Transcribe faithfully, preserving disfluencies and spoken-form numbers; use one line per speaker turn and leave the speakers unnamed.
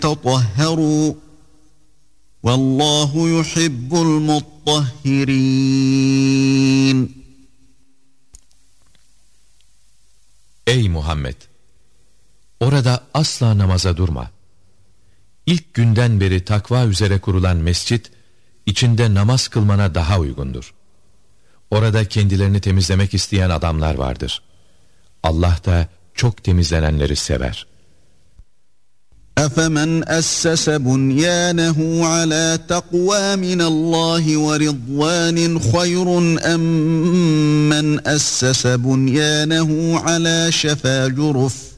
تطهروا والله يحب المطهرين.
Ey Muhammed! Orada asla namaza durma. İlk günden beri takva üzere kurulan mescit, içinde namaz kılmana daha uygundur. Orada kendilerini temizlemek isteyen adamlar vardır. Allah da çok temizlenenleri sever.
أَفَمَنْ أَسَّسَ بُنْيَانَهُ عَلَى تَقْوَى مِنَ اللَّهِ وَرِضْوَانٍ خَيْرٌ أَمْ مَنْ أَسَّسَ بُنْيَانَهُ عَلَى شَفَا جُرُفٍ